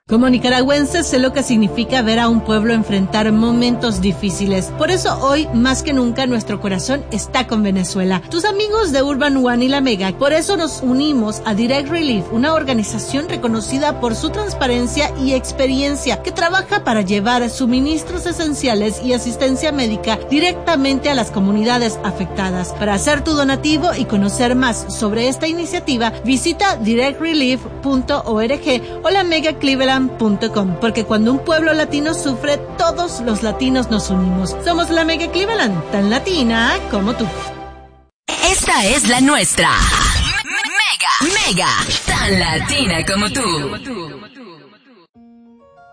Como nicaragüense sé lo que significa ver a un pueblo enfrentar momentos difíciles. Por eso hoy, más que nunca, nuestro corazón está con Venezuela. Tus amigos de Urban One y La Mega. Por eso nos unimos a Direct Relief, una organización reconocida por su transparencia y experiencia, que trabaja para llevar suministros esenciales y asistencia médica directamente a las comunidades afectadas. Para hacer tu donativo y conocer más sobre esta iniciativa, visita directrelief.org o lamegacleveland.com, porque cuando un pueblo latino sufre, todos los latinos nos unimos. Somos La Mega Cleveland, tan latina como tú. Esta es la nuestra. Mega, tan latina como tú.